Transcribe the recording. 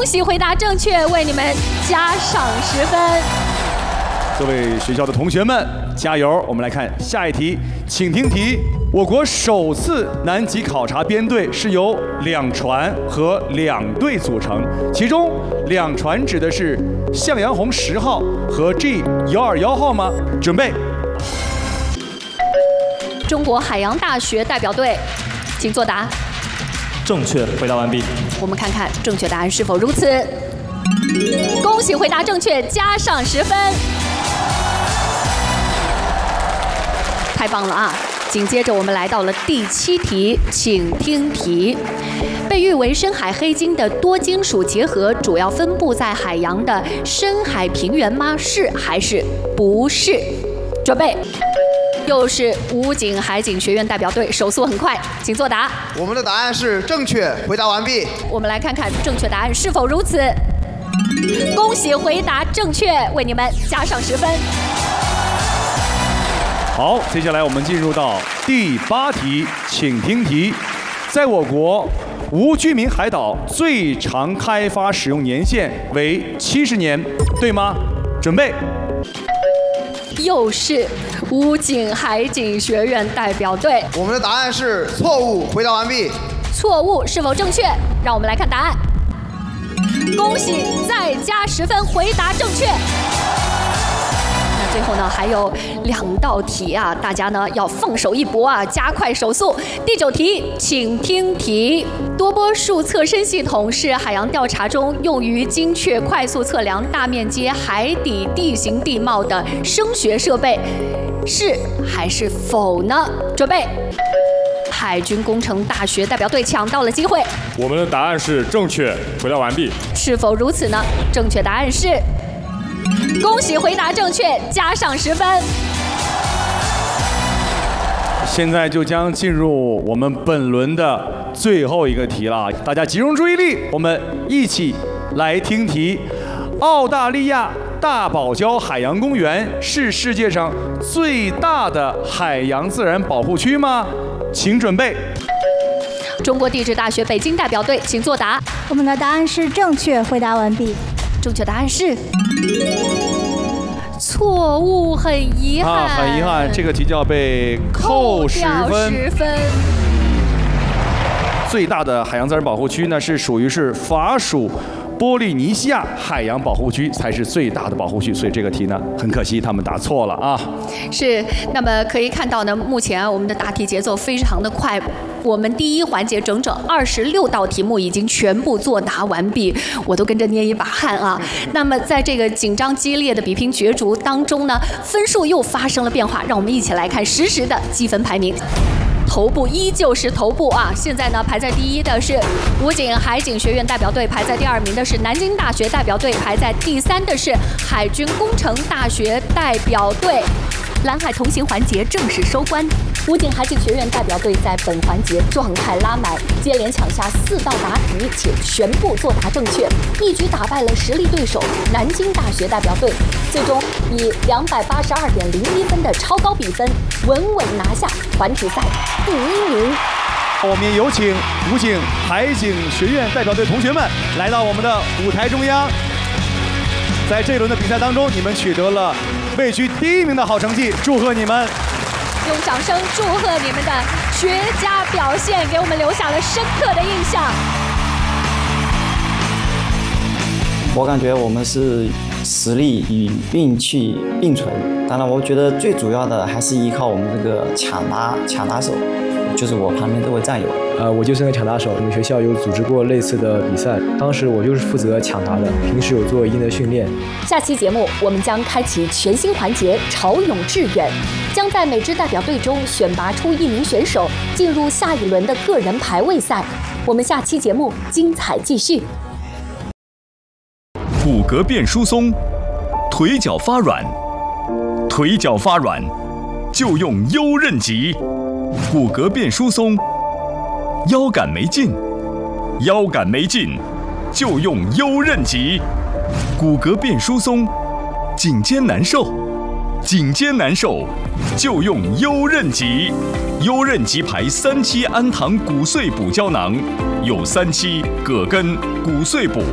恭喜回答正确，为你们加上10分。 各位学校的同学们，加油！我们来看下一题，请听题。我国首次南极考察编队是由2船和2队组成，其中2船指的是向阳红10号和 G121号吗？准备。 中国海洋大学代表队，请作答。 正确，回答完毕。 我们看看正确答案是否如此。恭喜回答正确，加上10分。太棒了啊！紧接着我们来到了第7题，请听题。被誉为深海黑金的多金属结合主要分布在海洋的深海平原吗？是还是不是？准备。又是武警海警学院代表队，手速很快，请作答。 我们的答案是正确，回答完毕。 我们来看看正确答案是否如此。恭喜回答正确，为你们加上10分。 好，接下来我们进入到第8题，请听题。在我国，无居民海岛最长开发使用年限为70年，对吗？准备。 又是武警海警学院代表队。 我们的答案是错误，回答完毕。 错误是否正确？让我们来看答案。恭喜再加10分，回答正确。那最后呢，还有2道题啊，大家呢要放手一搏啊，加快手速。第9题，请听题。多波束测深系统是海洋调查中用于精确快速测量大面积海底地形地貌的声学设备，是还是否呢？准备。海军工程大学代表队抢到了机会。 我们的答案是正确，回答完毕。 是否如此呢？正确答案是。恭喜回答正确，加上10分。 现在就将进入我们本轮的最后一个题了，大家集中注意力，我们一起来听题。澳大利亚大堡礁海洋公园是世界上最大的海洋自然保护区吗？请准备。 中国地质大学北京代表队，请作答。 我们的答案是正确，回答完毕。 正确答案是错误，很遗憾。 很遗憾，这个题就要被扣10分。 10分。 最大的海洋自然保护区呢，是属于法属波利尼西亚海洋保护区才是最大的保护区，所以这个题呢，很可惜他们答错了啊。 是，那么可以看到呢，目前我们的答题节奏非常的快。我们第1环节整整26道题目已经全部作答完毕，我都跟着捏一把汗啊。那么在这个紧张激烈的比拼角逐当中呢，分数又发生了变化，让我们一起来看实时的积分排名。头部依旧是头部啊！现在呢，排在第1的是武警海警学院代表队，排在第2名的是南京大学代表队，排在第3的是海军工程大学代表队。蓝海同行环节正式收官，武警海警学院代表队在本环节状态拉满，接连抢下4道答题，且全部作答正确，一举打败了实力对手南京大学代表队，最终以282.01分的超高比分，稳稳拿下团体赛第1名。 我们有请武警海警学院代表队同学们来到我们的舞台中央。在这一轮的比赛当中，你们取得了位居第1名的好成绩，祝贺你们！ 用掌声祝贺你们的绝佳表现，给我们留下了深刻的印象。 我感觉我们是实力与运气并存，当然，我觉得最主要的还是依靠我们这个抢答手，就是我旁边这位战友。 我就是那个抢答手，我们学校有组织过类似的比赛，当时我就是负责抢答的，平时有做一定的训练。 下期节目我们将开启全新环节“潮涌致远”，将在每支代表队中选拔出1名选手，进入下一轮的个人排位赛。我们下期节目精彩继续。 骨骼变疏松，腿脚发软，腿脚发软就用优韧极。骨骼变疏松，腰杆没劲，腰杆没劲就用优韧极。骨骼变疏松，颈肩难受，颈肩难受就用优韧极。优韧极牌3期氨糖骨碎补胶囊，有3期葛根、骨碎补、